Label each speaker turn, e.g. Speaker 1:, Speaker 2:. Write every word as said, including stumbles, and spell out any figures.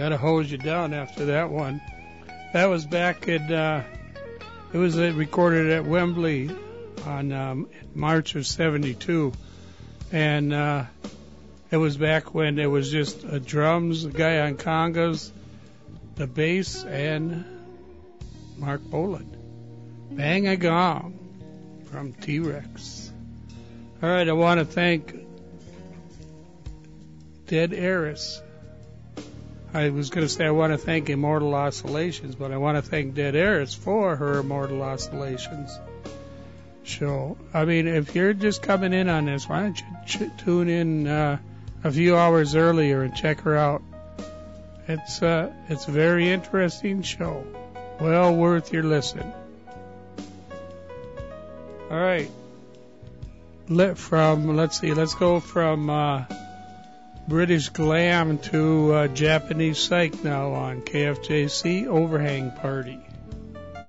Speaker 1: Gotta hose you down after that one. That was back in, uh, it was uh, recorded at Wembley on um, March of seventy-two. And uh, it was back when it was just uh, drums, the guy on congas, the bass, and Mark Boland. Bang a Gong from T-Rex. All right, I want to thank Dead Eris. I was going to say I want to thank Immortal Oscillations, but I want to thank Dead Eris for her Immortal Oscillations show. I mean, if you're just coming in on this, why don't you ch- tune in uh, a few hours earlier and check her out? It's uh, it's a very interesting show. Well worth your listen. All right. Let from let's see, let's go from uh, British glam to uh, Japanese psych now on K F J C Overhang Party.